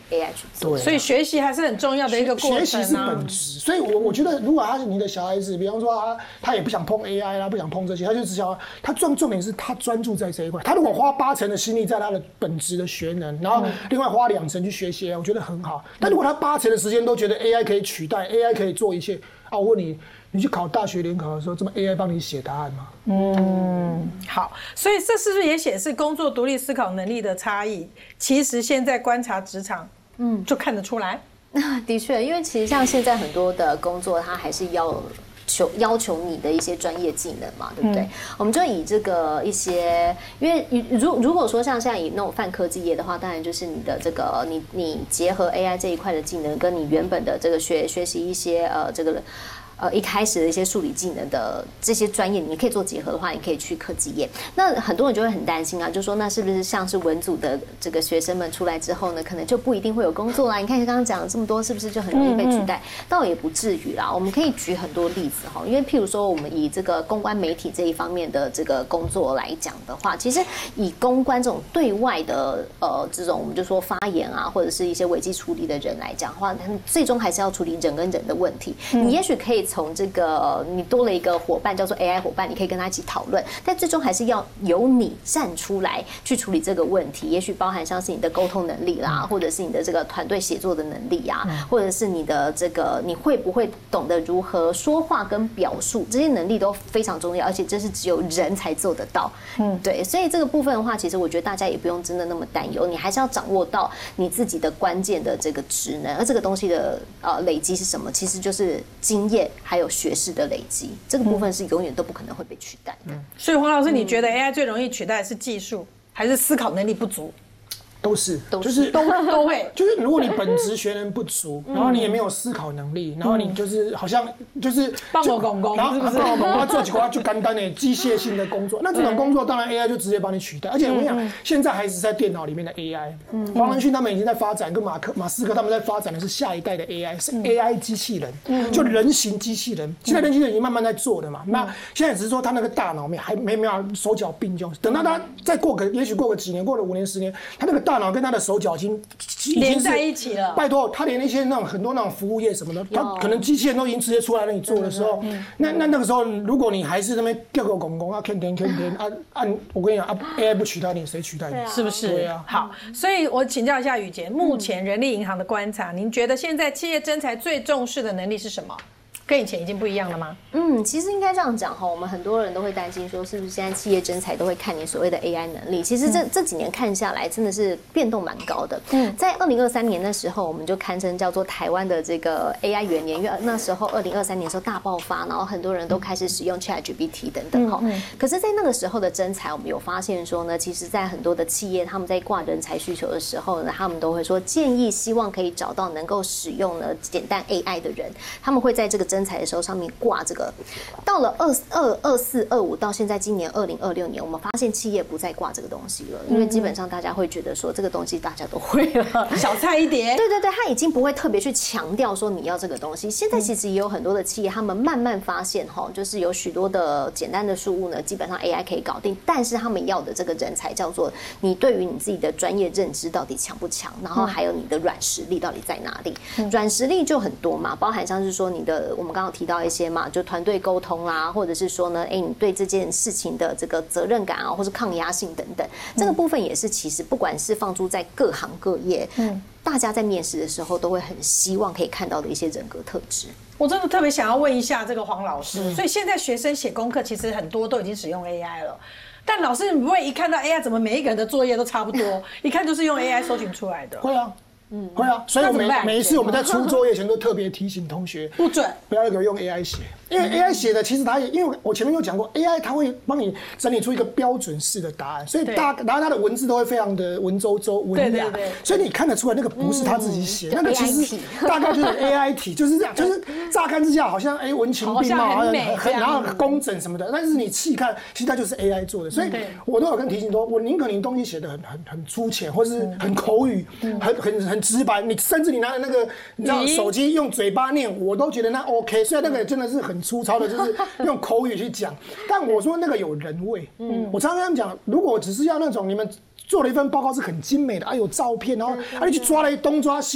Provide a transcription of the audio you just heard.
AI 去做。 所以学习还是很重要的一个过程啊。 学习是本质，所以我觉得，如果你的小孩子，比方说他也不想碰 AI 啦，不想碰这些，他就只想他重点是他专注在这一块。他如果花8成的心力在他的本质的学能，然后另外花2成去学习 AI， 我觉得很好。但如果他8成的时间都觉得 AI 可以取代 ，AI 可以做一切啊，我问你。你去考大学联考的时候，这么 AI 帮你写答案吗？ 好，所以这是不是也显示工作独立思考能力的差异？其实现在观察职场，就看得出来。 的确，因为其实像现在很多的工作，它还是要求你的一些专业技能嘛，对不对？我们就以这个一些，因为如果说像现在以那种泛科技业的话，当然就是你的这个你结合 AI 这一块的技能，跟你原本的这个学习一些这个。一开始的一些数理技能的这些专业，你可以做结合的话，你可以去科技业。那很多人就会很担心啊，就说那是不是像是文组的这个学生们出来之后呢，可能就不一定会有工作啦？你看刚刚讲了这么多，是不是就很容易被取代？倒也不至于啦。我们可以举很多例子哈，因为譬如说我们以这个公关媒体这一方面的这个工作来讲的话，其实以公关这种对外的这种我们就说发言啊，或者是一些危机处理的人来讲的话，他们最终还是要处理人跟人的问题。你也许可以从这个你多了一个伙伴叫做 AI 伙伴，你可以跟他一起讨论，但最终还是要由你站出来去处理这个问题。也许包含像是你的沟通能力啦，或者是你的这个团队协作的能力啊，或者是你的这个你会不会懂得如何说话跟表述，这些能力都非常重要，而且这是只有人才做得到。对，所以这个部分的话，其实我觉得大家也不用真的那么担忧，你还是要掌握到你自己的关键的这个职能，而这个东西的累积是什么？其实就是经验还有学识的累积，这个部分是永远都不可能会被取代的。 所以黄老师，你觉得 AI 最容易取代的是技术，还是思考能力不足？ 都是， 就是都会， 就是如果你本职学能不足，然后你也没有思考能力，然后你就是好像就是帮我公公， 然后帮我公公做几块就简单的机械性的工作，那这种工作当然 AI 就直接帮你取代。而且我跟你讲，现在还是在电脑里面的 AI，黄仁勋他们已经在发展，跟马斯克他们在发展的是下一代的 AI， 是 AI 机器人，就人形机器人。现在人机器人已经慢慢在做了嘛，那现在只是说他那个大脑还没有手脚并用，等到他再也许过个几年，过了5年10年，他那个大脑跟他的手脚已经连在一起了。 拜托，他连那些那种很多那种服务业什么的，他可能机器人都已经直接出来让你做的时候，那个时候，如果你还是那边叫个公公啊，天天我跟你讲AI 不取代你，谁取代你？ 是不是？ 对啊。 好，所以我请教一下宇杰，目前人力银行的观察，您觉得现在企业征才最重视的能力是什么？跟以前已经不一样了吗？ 其实应该这样讲哈，我们很多人都会担心说，是不是现在企业征才都会看你所谓的 AI 能力？其实这几年看下来，真的是变动蛮高的。在2023年的时候，我们就堪称叫做台湾的这个 AI 元年，因为那时候2023年的时候大爆发，然后很多人都开始使用 ChatGPT 等等哈。可是，在那个时候的征才，我们有发现说呢，其实在很多的企业，他们在挂人才需求的时候呢，他们都会说建议希望可以找到能够使用呢简单 AI 的人，他们会在这个征才的时候上面挂这个。到了24、25到现在今年2026年，我们发现企业不再挂这个东西了，因为基本上大家会觉得说这个东西大家都会了， 小菜一碟。 对，他已经不会特别去强调说你要这个东西。现在其实也有很多的企业，他们慢慢发现就是有许多的简单的事物呢，基本上 AI 可以搞定，但是他们要的这个人才叫做你对于你自己的专业认知到底强不强，然后还有你的软实力到底在哪里。软实力就很多嘛，包含像是说你的，我们刚刚提到一些嘛，就团队沟通啦，或者是说呢，你对这件事情的这个责任感啊，或是抗压性等等，这个部分也是其实不管是放诸在各行各业，大家在面试的时候都会很希望可以看到的一些人格特质。 我真的特别想要问一下这个黄老师，所以现在学生写功课其实很多都已经使用 AI 了。但老师，你不会一看到 AI， 怎么每一个人的作业都差不多？一看就是用 AI 搜寻出来的。 会啊。会啊，所以每一次我们在出作业前都特别提醒同学不准不要用 AI 写，因为 AI 写的其实它也，因为我前面有讲过 ，AI 它会帮你整理出一个标准式的答案，所以然后它的文字都会非常的文绉绉、文雅，所以你看得出来那个不是他自己写，那个其实大概就是 AI 题，就是这样，就是乍看之下好像文情并茂，好像然后工整什么的，但是你细看，其实它就是 AI 做的，所以我都有跟提醒说，我宁可你东西写的很粗浅，或是很口语，很直白，你甚至你拿的那个你知道手机用嘴巴念，我都觉得那 OK。虽然那个真的是很粗糙的，就是用口语去讲，但我说那个有人味。我常常讲，如果只是要那种你们做了一份报告是很精美的，有照片，然后你去抓了东抓西。